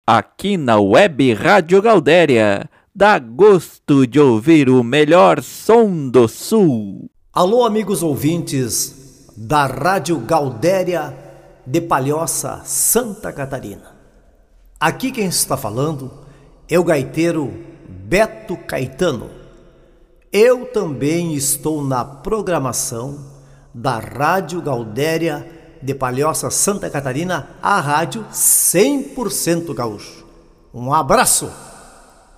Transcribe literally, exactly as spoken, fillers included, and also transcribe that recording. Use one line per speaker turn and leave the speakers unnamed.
aqui na Web Rádio Gaudéria. Dá gosto de ouvir o melhor som do Sul.
Alô, amigos ouvintes da Rádio Gaudéria de Palhoça, Santa Catarina. Aqui quem está falando é o gaiteiro Beto Caetano. Eu também estou na programação da Rádio Gaudéria de Palhoça, Santa Catarina, a rádio cem por cento gaúcho. Um abraço!